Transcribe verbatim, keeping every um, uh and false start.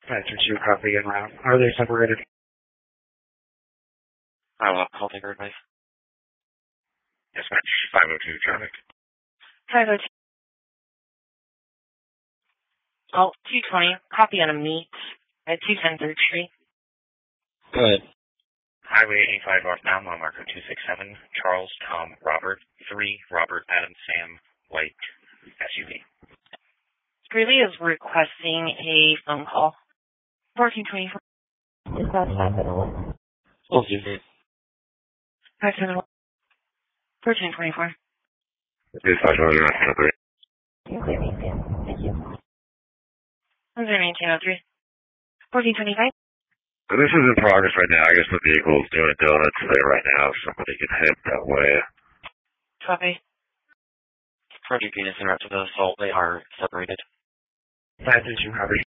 five two two, copy en route. Are they separated? I will call take advice. Dispatch five oh two traffic. five oh two. Oh, two twenty. Copy on a meet at two ten third Street. Go ahead. Highway eighty-five northbound, mile marker two six seven, Charles, Tom, Robert, three, Robert, Adam, Sam, White, S U V. Greeley is requesting a phone call. fourteen twenty-four. Is that five oh one? We'll do it. five seven one. fourteen twenty-four. Dispatch one oh three. You're clearing again. Thank you. one zero nine two oh three. fourteen twenty-five. This is in progress right now. I guess the vehicle is doing donuts there right now. If somebody can head that way. Copy. Project units in route to the assault. They are separated. five two two, copy.